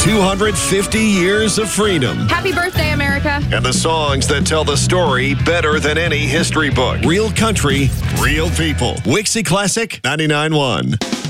250 years of freedom. Happy birthday, America. And the songs that tell the story better than any history book. Real country, real people. Wixie Classic 99.1.